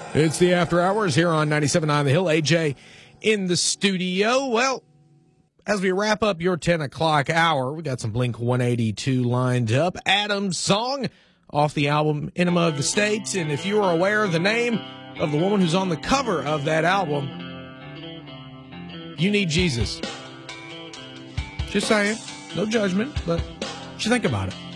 It's the After Hours here on 97.9 The Hill. AJ in the studio. Well, as we wrap up your 10 o'clock hour, we got some Blink 182 lined up. Adam's song off the album Enema of the State. And if you are aware of the name of the woman who's on the cover of that album, you need Jesus. Just saying. No judgment, but just think about it.